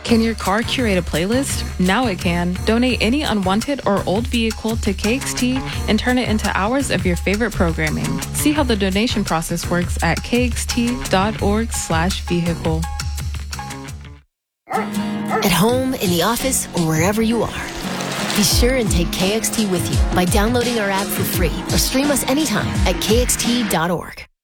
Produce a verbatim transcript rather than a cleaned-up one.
Can your car curate a playlist? Now it can. Donate any unwanted or old vehicle to K X T and turn it into hours of your favorite programming. See how the donation process works at kxt.org slash vehicle. At home, in the office, or wherever you are, be sure and take K X T with you by downloading our app for free or stream us anytime at k x t dot org.